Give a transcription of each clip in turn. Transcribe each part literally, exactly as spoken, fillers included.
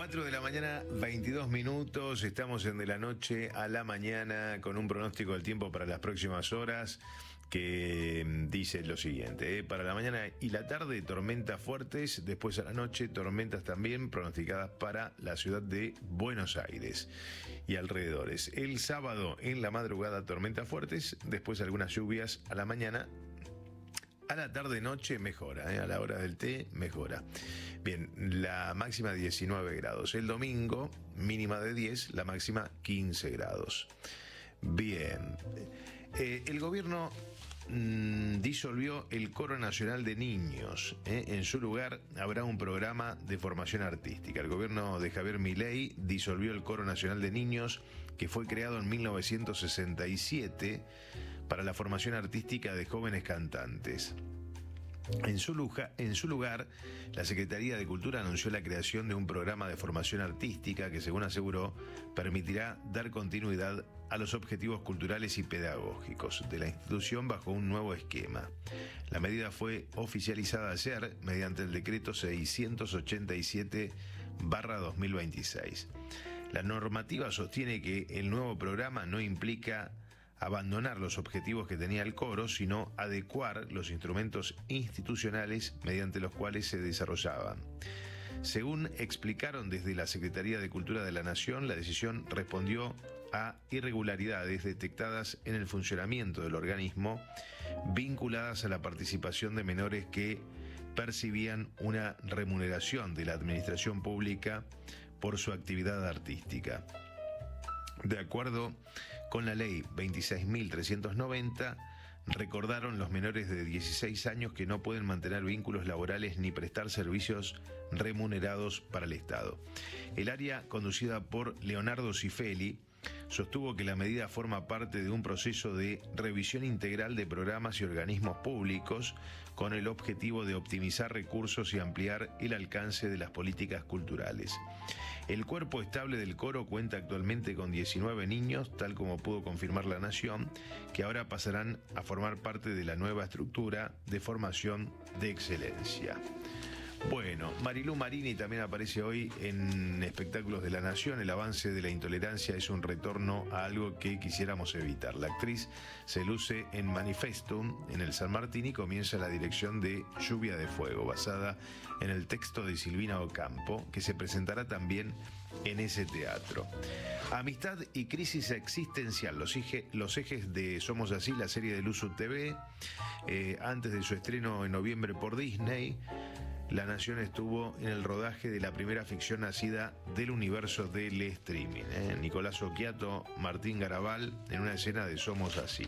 cuatro de la mañana, veintidós minutos. Estamos en De la Noche a la Mañana con un pronóstico del tiempo para las próximas horas que dice lo siguiente. ¿eh? Para la mañana y la tarde, tormentas fuertes. Después a la noche, tormentas también pronosticadas para la ciudad de Buenos Aires y alrededores. El sábado en la madrugada, tormentas fuertes. Después algunas lluvias a la mañana. A la tarde-noche mejora, ¿eh? A la hora del té mejora. Bien, la máxima diecinueve grados. El domingo, mínima de diez, la máxima quince grados. Bien, eh, el gobierno mmm, disolvió el Coro Nacional de Niños. ¿eh? En su lugar habrá un programa de formación artística. El gobierno de Javier Milei disolvió el Coro Nacional de Niños, que fue creado en mil novecientos sesenta y siete para la formación artística de jóvenes cantantes. En su, lugar, en su lugar, la Secretaría de Cultura anunció la creación de un programa de formación artística que, según aseguró, permitirá dar continuidad a los objetivos culturales y pedagógicos de la institución bajo un nuevo esquema. La medida fue oficializada ayer mediante el decreto seiscientos ochenta y siete barra dos mil veintiséis. La normativa sostiene que el nuevo programa no implica abandonar los objetivos que tenía el coro, sino adecuar los instrumentos institucionales mediante los cuales se desarrollaban. Según explicaron desde la Secretaría de Cultura de la Nación, la decisión respondió a irregularidades detectadas en el funcionamiento del organismo vinculadas a la participación de menores que percibían una remuneración de la administración pública por su actividad artística. De acuerdo con la ley veintiséis mil trescientos noventa, recordaron los menores de dieciséis años que no pueden mantener vínculos laborales ni prestar servicios remunerados para el Estado. El área, conducida por Leonardo Cifeli, sostuvo que la medida forma parte de un proceso de revisión integral de programas y organismos públicos con el objetivo de optimizar recursos y ampliar el alcance de las políticas culturales. El cuerpo estable del coro cuenta actualmente con diecinueve niños, tal como pudo confirmar La Nación, que ahora pasarán a formar parte de la nueva estructura de formación de excelencia. Bueno, Marilú Marini también aparece hoy en Espectáculos de La Nación. El avance de la intolerancia es un retorno a algo que quisiéramos evitar. La actriz se luce en Manifestum, en el San Martín, y comienza la dirección de Lluvia de Fuego, basada en el texto de Silvina Ocampo, que se presentará también en ese teatro. Amistad y crisis existencial, los, eje, los ejes de Somos Así, la serie de Luzu T V, eh, antes de su estreno en noviembre por Disney. La Nación estuvo en el rodaje de la primera ficción nacida del universo del streaming. ¿eh? Nicolás Occhiato, Martín Garabal, en una escena de Somos Así.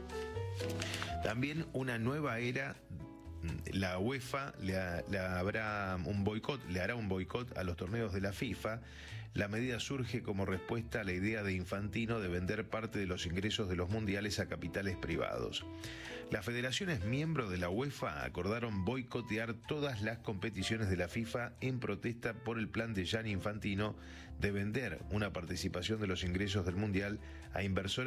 También una nueva era. La UEFA le, ha, le habrá un boicot, le hará un boicot a los torneos de la FIFA. La medida surge como respuesta a la idea de Infantino de vender parte de los ingresos de los mundiales a capitales privados. Las federaciones miembros de la UEFA acordaron boicotear todas las competiciones de la FIFA en protesta por el plan de Gianni Infantino de vender una participación de los ingresos del mundial a inversores